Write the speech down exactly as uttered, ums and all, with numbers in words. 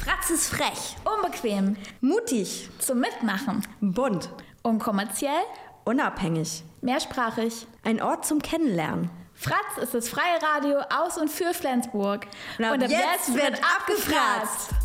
Fratz ist frech, Unbequem, Mutig, zum Mitmachen, bunt, unkommerziell, unabhängig. mehrsprachig. Ein Ort zum Kennenlernen. Fratz ist das freie Radio aus und für Flensburg. Und ab jetzt wird abgefratzt.